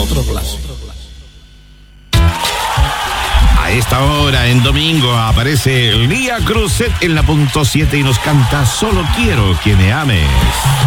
A esta hora, en domingo, aparece Lía Cruzet en la punto 7 y nos canta Solo quiero que me ames.